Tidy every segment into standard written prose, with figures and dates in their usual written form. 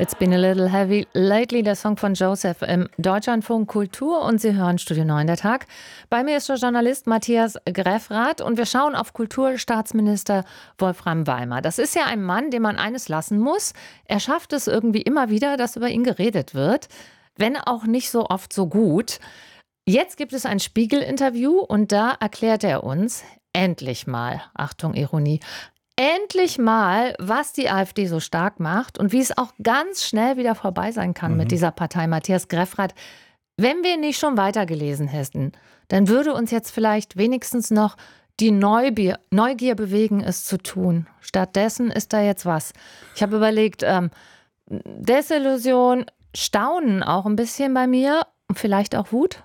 It's been a little heavy lately, der Song von Joseph im Deutschlandfunk Kultur, und Sie hören Studio 9 der Tag. Bei mir ist der Journalist Matthias Greffrath und wir schauen auf Kulturstaatsminister Wolfram Weimer. Das ist ja ein Mann, dem man eines lassen muss. Er schafft es irgendwie immer wieder, dass über ihn geredet wird, wenn auch nicht so oft so gut. Jetzt gibt es ein Spiegel-Interview und da erklärt er uns endlich mal, Achtung Ironie, endlich mal, was die AfD so stark macht und wie es auch ganz schnell wieder vorbei sein kann mit dieser Partei. Matthias Greffrath, wenn wir nicht schon weitergelesen hätten, dann würde uns jetzt vielleicht wenigstens noch die Neugier bewegen, es zu tun. Stattdessen ist da jetzt was. Ich habe überlegt, Desillusion, Staunen auch ein bisschen bei mir und vielleicht auch Wut.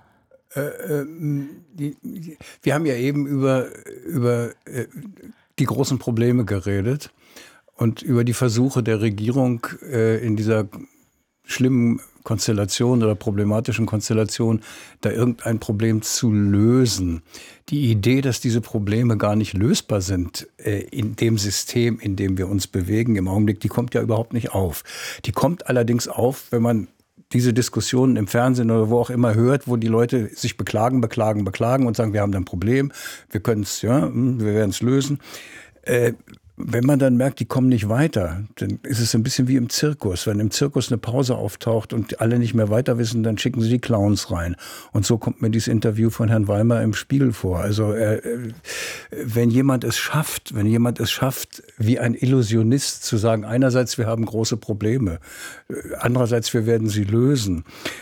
Wir haben ja eben über die großen Probleme geredet und über die Versuche der Regierung in dieser schlimmen Konstellation oder problematischen Konstellation, da irgendein Problem zu lösen. Die Idee, dass diese Probleme gar nicht lösbar sind in dem System, in dem wir uns bewegen im Augenblick, die kommt ja überhaupt nicht auf. Die kommt allerdings auf, wenn man diese Diskussionen im Fernsehen oder wo auch immer hört, wo die Leute sich beklagen und sagen, wir haben ein Problem, wir können es, ja, wir werden es lösen. Wenn man dann merkt, die kommen nicht weiter, dann ist es ein bisschen wie im Zirkus. Wenn im Zirkus eine Pause auftaucht und alle nicht mehr weiter wissen, dann schicken sie die Clowns rein. Und so kommt mir dieses Interview von Herrn Weimer im Spiegel vor. Also wenn jemand es schafft, wie ein Illusionist zu sagen, einerseits wir haben große Probleme, andererseits wir werden sie lösen,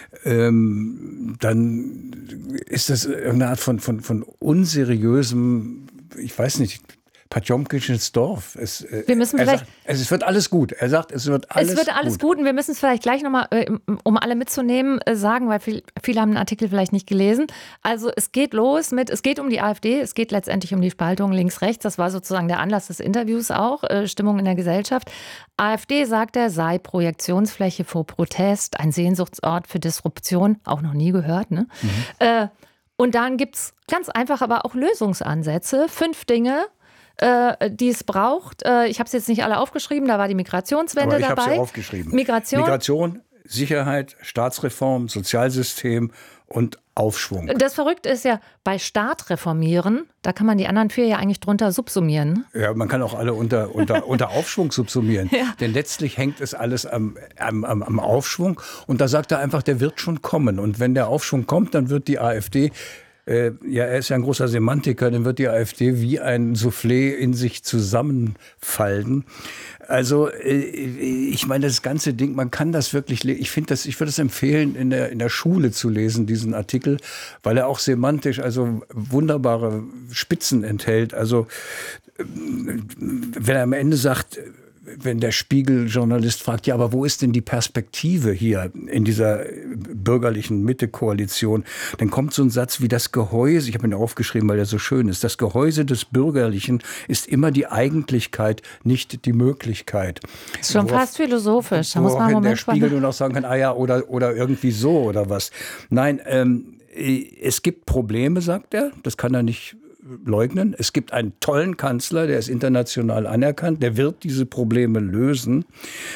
dann ist das eine Art von unseriösem, ich weiß nicht, Potjomkins Dorf. Es wird alles gut. Er sagt, es wird alles gut. Und wir müssen es vielleicht gleich nochmal, um alle mitzunehmen, sagen, weil viele haben den Artikel vielleicht nicht gelesen. Also es geht um die AfD, es geht letztendlich um die Spaltung links-rechts. Das war sozusagen der Anlass des Interviews auch, Stimmung in der Gesellschaft. AfD, sagt er, sei Projektionsfläche vor Protest, ein Sehnsuchtsort für Disruption, auch noch nie gehört, ne? Und dann gibt es ganz einfach aber auch Lösungsansätze, 5 Dinge, die es braucht. Ich habe es jetzt nicht alle aufgeschrieben, da war die Migrationswende dabei. Aber ich habe sie aufgeschrieben. Migration, Sicherheit, Staatsreform, Sozialsystem und Aufschwung. Das Verrückte ist ja, bei Staat reformieren, da kann man die anderen 4 ja eigentlich drunter subsumieren. Ja, man kann auch alle unter Aufschwung subsumieren. Ja. Denn letztlich hängt es alles am Aufschwung. Und da sagt er einfach, der wird schon kommen. Und wenn der Aufschwung kommt, dann wird die AfD, er ist ja ein großer Semantiker, dann wird die AfD wie ein Soufflé in sich zusammenfallen. Also ich meine, das ganze Ding, man kann das wirklich, ich würde es empfehlen, in der Schule zu lesen, diesen Artikel, weil er auch semantisch also wunderbare Spitzen enthält. Also wenn er am Ende sagt, wenn der Spiegel-Journalist fragt, ja, aber wo ist denn die Perspektive hier in dieser bürgerlichen Mitte-Koalition? Dann kommt so ein Satz wie das Gehäuse, ich habe ihn aufgeschrieben, weil er so schön ist, das Gehäuse des Bürgerlichen ist immer die Eigentlichkeit, nicht die Möglichkeit. Das ist schon fast philosophisch. Da muss man woraufhin der Spiegel nur noch sagen kann, oder irgendwie so oder was. Nein, es gibt Probleme, sagt er, das kann er nicht leugnen. Es gibt einen tollen Kanzler, der ist international anerkannt, der wird diese Probleme lösen.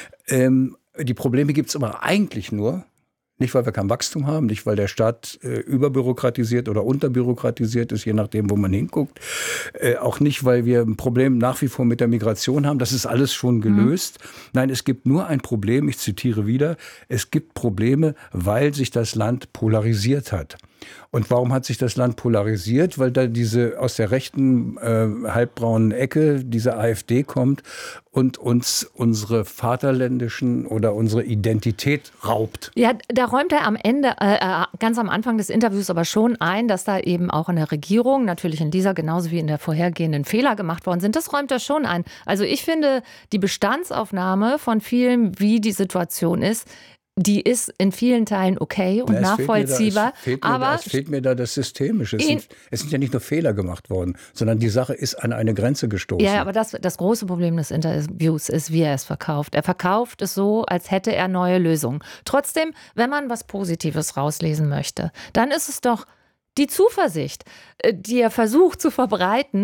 Die Probleme gibt es aber eigentlich nur, nicht weil wir kein Wachstum haben, nicht weil der Staat überbürokratisiert oder unterbürokratisiert ist, je nachdem, wo man hinguckt. Auch nicht, weil wir ein Problem nach wie vor mit der Migration haben. Das ist alles schon gelöst. Nein, es gibt nur ein Problem, ich zitiere wieder, es gibt Probleme, weil sich das Land polarisiert hat. Und warum hat sich das Land polarisiert? Weil da diese aus der rechten halbbraunen Ecke diese AfD kommt und uns unsere vaterländischen oder unsere Identität raubt. Ja, da räumt er am Ende, ganz am Anfang des Interviews aber schon ein, dass da eben auch in der Regierung, natürlich in dieser genauso wie in der vorhergehenden, Fehler gemacht worden sind. Das räumt er schon ein. Also ich finde, die Bestandsaufnahme von vielen, wie die Situation ist, die ist in vielen Teilen okay und nachvollziehbar. Es fehlt mir da das Systemische. Es sind ja nicht nur Fehler gemacht worden, sondern die Sache ist an eine Grenze gestoßen. Ja, aber das große Problem des Interviews ist, wie er es verkauft. Er verkauft es so, als hätte er neue Lösungen. Trotzdem, wenn man was Positives rauslesen möchte, dann ist es doch die Zuversicht, die er versucht zu verbreiten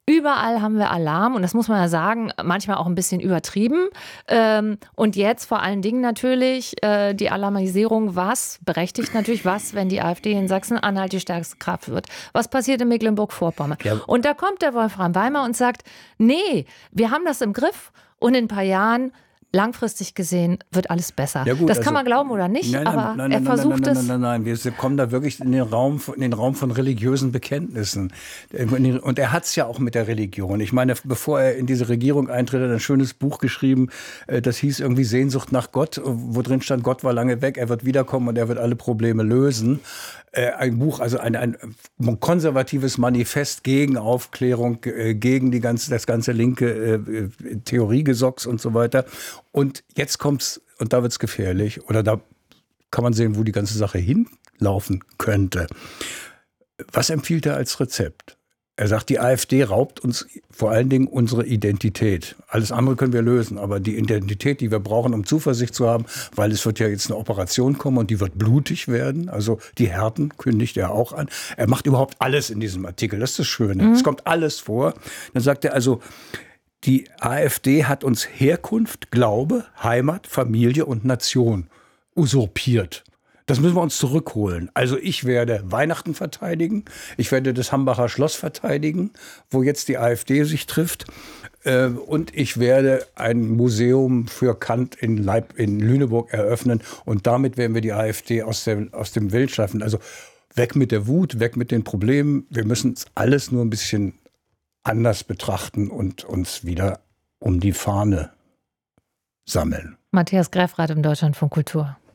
Überall haben wir Alarm und das muss man ja sagen, manchmal auch ein bisschen übertrieben. Und jetzt vor allen Dingen natürlich die Alarmisierung, berechtigt natürlich, wenn die AfD in Sachsen-Anhalt die stärkste Kraft wird. Was passiert in Mecklenburg-Vorpommern? Ja. Und da kommt der Wolfram Weimar und sagt, nee, wir haben das im Griff und in ein paar Jahren langfristig gesehen wird alles besser. Ja gut, das kann man glauben oder nicht, aber er versucht es. Nein, wir kommen da wirklich in den Raum von religiösen Bekenntnissen. Und er hat es ja auch mit der Religion. Ich meine, bevor er in diese Regierung eintritt, hat er ein schönes Buch geschrieben, das hieß irgendwie Sehnsucht nach Gott, wo drin stand, Gott war lange weg, er wird wiederkommen und er wird alle Probleme lösen. Ein Buch, also ein konservatives Manifest gegen Aufklärung, gegen das ganze linke Theoriegesocks und so weiter. Und jetzt kommt's, und da wird's gefährlich, oder da kann man sehen, wo die ganze Sache hinlaufen könnte. Was empfiehlt er als Rezept? Er sagt, die AfD raubt uns vor allen Dingen unsere Identität. Alles andere können wir lösen, aber die Identität, die wir brauchen, um Zuversicht zu haben, weil es wird ja jetzt eine Operation kommen und die wird blutig werden. Also die Härten kündigt er auch an. Er macht überhaupt alles in diesem Artikel. Das ist das Schöne. Es kommt alles vor. Dann sagt er also, die AfD hat uns Herkunft, Glaube, Heimat, Familie und Nation usurpiert. Das müssen wir uns zurückholen. Also ich werde Weihnachten verteidigen, ich werde das Hambacher Schloss verteidigen, wo jetzt die AfD sich trifft. Und ich werde ein Museum für Kant in Lüneburg eröffnen. Und damit werden wir die AfD aus dem Bild schaffen. Also weg mit der Wut, weg mit den Problemen. Wir müssen alles nur ein bisschen anders betrachten und uns wieder um die Fahne sammeln. Matthias Greffrath im Deutschlandfunk Kultur.